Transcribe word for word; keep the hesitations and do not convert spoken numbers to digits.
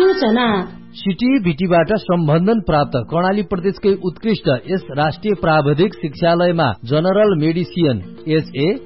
सूचना सिटिभिटीबाट सम्बन्धन प्राप्त कर्णाली प्रदेशकै उत्कृष्ट यस राष्ट्रिय प्राविधिक शिक्षालयमा जनरल मेडिसिन एसए